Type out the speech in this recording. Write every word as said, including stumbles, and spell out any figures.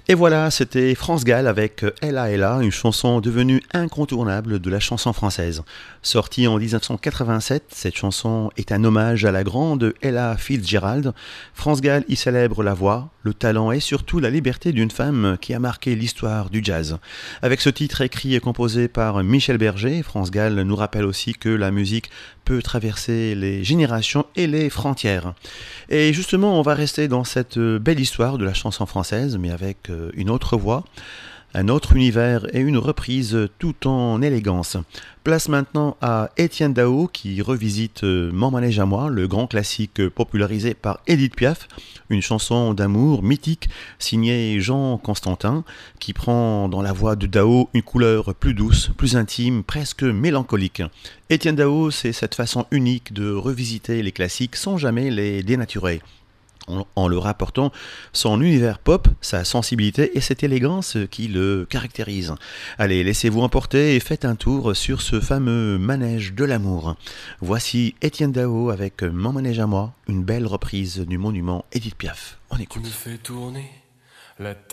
Et voilà, c'était France Gall avec Ella Ella, une chanson devenue incontournable de la chanson française. Sortie en dix-neuf cent quatre-vingt-sept, cette chanson est un hommage à la grande Ella Fitzgerald. France Gall y célèbre la voix, le talent et surtout la liberté d'une femme qui a marqué l'histoire du jazz. Avec ce titre écrit et composé par Michel Berger, France Gall nous rappelle aussi que la musique peut traverser les générations et les frontières. Et justement, on va rester dans cette belle histoire de la chanson française, mais avec une autre voix, un autre univers et une reprise tout en élégance. Place maintenant à Étienne Dao qui revisite Mon manège à moi, le grand classique popularisé par Édith Piaf, une chanson d'amour mythique signée Jean Constantin qui prend dans la voix de Dao une couleur plus douce, plus intime, presque mélancolique. Étienne Dao, c'est cette façon unique de revisiter les classiques sans jamais les dénaturer, en leur apportant son univers pop, sa sensibilité et cette élégance qui le caractérise. Allez, laissez-vous emporter et faites un tour sur ce fameux manège de l'amour. Voici Étienne Dao avec Mon manège à moi, une belle reprise du monument Édith Piaf. On écoute. Tu me fais tourner la